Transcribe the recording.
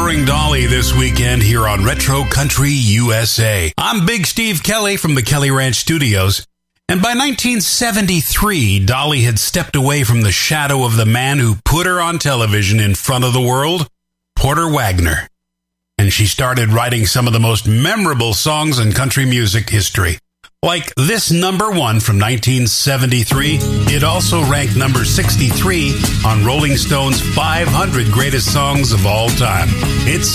Remembering Dolly this weekend here on Retro Country USA. I'm Big Steve Kelly from the Kelly Ranch Studios. And by 1973, Dolly had stepped away from the shadow of the man who put her on television in front of the world, Porter Wagoner. And she started writing some of the most memorable songs in country music history. Like this number one from 1973, it also ranked number 63 on Rolling Stone's 500 Greatest Songs of All Time. It's